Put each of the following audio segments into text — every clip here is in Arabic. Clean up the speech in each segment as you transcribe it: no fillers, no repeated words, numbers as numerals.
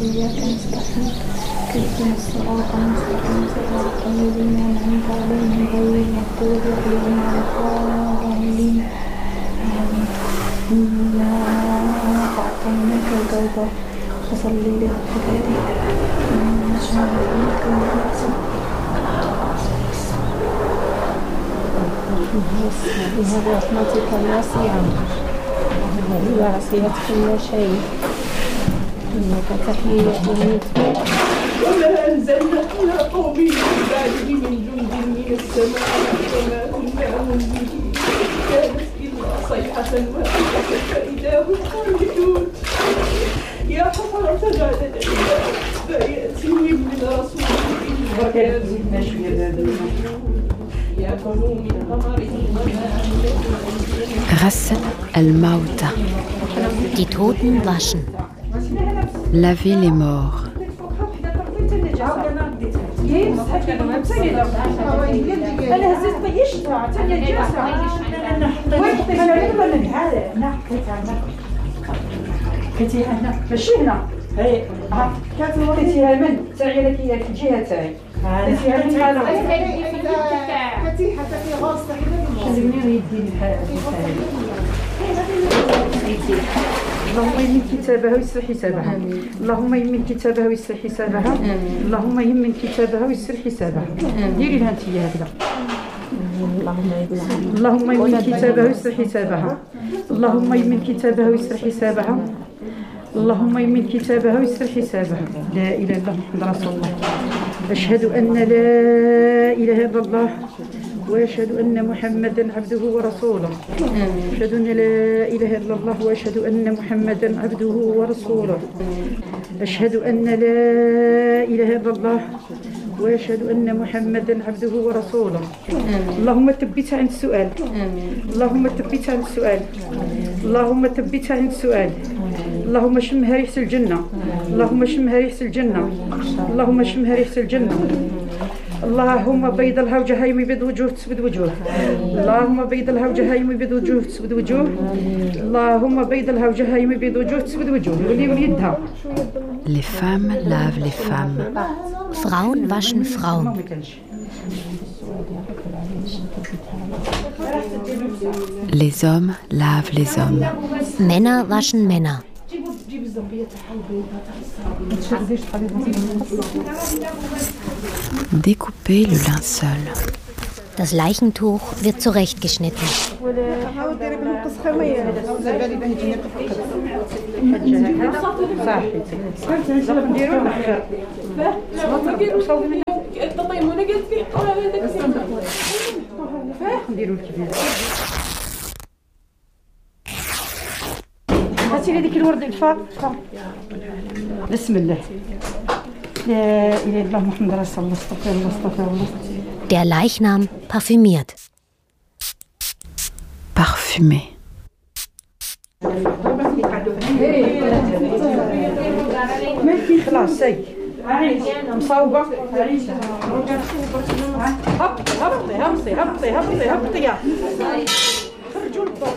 وإياك نستعين اهدنا الصراط المستقيم صراط الذين أنعمت عليهم غير المغضوب عليهم ولا الضالين آمين. إنا أعطيناك الكوثر فصل لربك إن شانئك هو الأبتر. بها برحمتك الواسعة وعصيت كل شيء إنك تحيي وتميت. وما أنزلنا على قومه من بعده من جند من السماء وما كنا منزلين كانت إلا صيحة واحدة فإذا هم خامدون. يا حسرة على العباد ما يأتيهم من رسول إلا كانوا يأكلوا من ثمره وما غسل الموتى. Die Toten waschen. Laver les morts. اللهم يمن كتابها ويسر حسابها. اللهم يمن كتابها ويسر حسابها. اللهم يمن كتابها ويسر حسابها. ديري لها انت هكذا. اللهم يمن كتابها ويسر حسابها. اللهم يمن كتابها ويسر حسابها. اللهم يمن كتابها ويسر حسابها. لا اله الا الله محمد رسول الله. اشهد ان لا اله الا الله وأشهد أن محمدا عبده ورسوله. أشهد أن لا إله إلا الله وأشهد أن محمدا عبده ورسوله. أشهد أن لا إله إلا الله وأشهد أن محمدا عبده ورسوله. اللهم ثبتها عند السؤال. اللهم ثبتها عند السؤال. اللهم ثبتها عند السؤال. اللهم شمها ريحة الجنة. اللهم شمها ريحة الجنة. اللهم شمها ريحة الجنة. اللهم بيض لها وجهها يبيض وجوه تسود وجوه. اللهم بيض لها وجهها يبيض وجوه تسود وجوه. اللهم بيض لها وجهها يبيض وجوه تسود وجوه. يدها. Les femmes lavent les femmes. Frauen waschen Frauen. Les hommes lavent les hommes. Männer waschen Männer. Découper le linceul. Das Leichentuch wird zurechtgeschnitten. هاتي لي ديك الورد الفا. بسم الله. لا اله الا الله محمد رسول الله. استغفر الله استغفر الله. Der Leichnam parfümiert. Parfumé. خلاص سي مصوبة. هبطي هبطي هبطي هبطي هبطي يا خرجوا الضوء.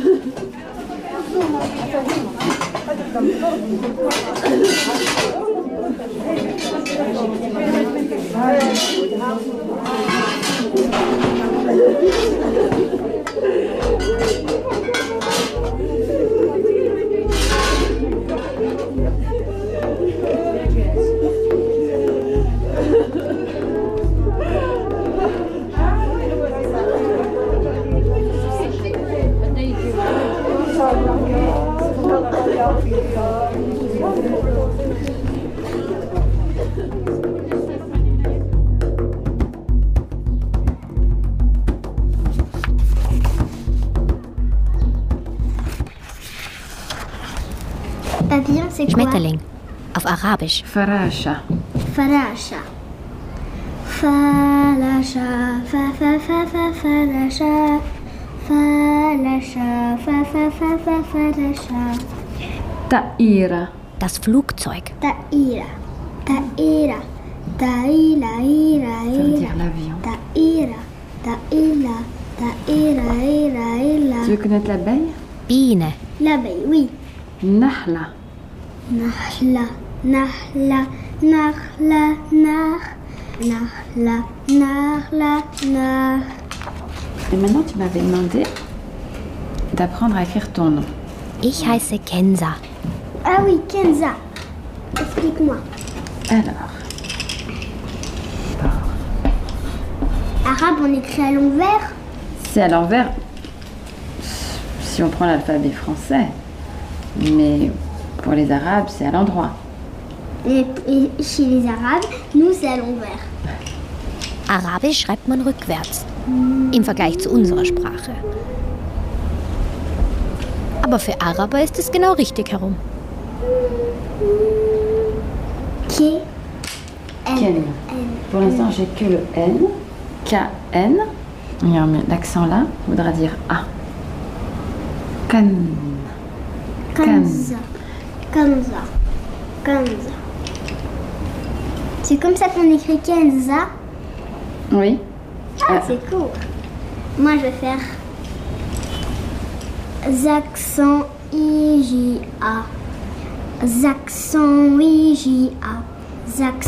Schmetterling. Auf Arabisch. Farasha. فراشة فلاشة فلاشة فلاشة فلاشة Ta'ira. Das Flugzeug. دائرة دائرة دائرة Ça veut dire l'avion. دائرة دائرة دائرة Tu veux connaître l'abeille? Biene. لبي وي Nahla. نحلة Nahla, Nahla, Nahla, Nahla, Nah. Et maintenant, tu m'avais demandé d'apprendre à écrire ton nom. Ich heiße Kenza. Ah oui, Kenza. Explique-moi. Alors, Arabe, on écrit à l'envers. c'est à l'envers si on prend l'alphabet français. Mais pour les Arabes, c'est à l'endroit. Et chez les Arabes, nous, c'est à l'envers. Arabisch schreibt man rückwärts. Im Vergleich zu unserer Sprache. Aber für Araber ist es genau richtig herum. K. Ken. Pour l'instant, j'ai que le N. K-N. Et on met l'accent là, voudra dire A. Kan. Kanza. Kanza. Kanza. C'est comme ça qu'on écrit Kenza. Oui. Ah, c'est cool. Moi, je vais faire Zaccent IJA. Zaccent IJA. Zaccent